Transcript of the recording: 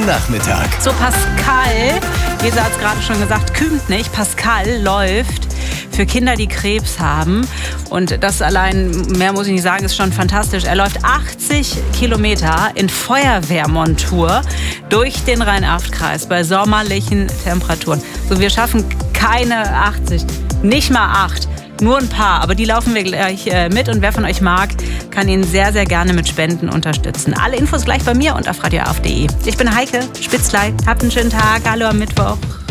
Nachmittag. So, Pascal, Gesa hat es gerade schon gesagt, kühnt nicht. Pascal läuft für Kinder, die Krebs haben. Und das allein, mehr muss ich nicht sagen, ist schon fantastisch. Er läuft 80 Kilometer in Feuerwehrmontur durch den Rhein-Aft-Kreis bei sommerlichen Temperaturen. So, wir schaffen keine 80, nicht mal 8. Nur ein paar, aber die laufen wir gleich mit. Und wer von euch mag, kann ihn sehr, sehr gerne mit Spenden unterstützen. Alle Infos gleich bei mir und auf radioaf.de. Ich bin Heike Spitzley. Habt einen schönen Tag. Hallo am Mittwoch.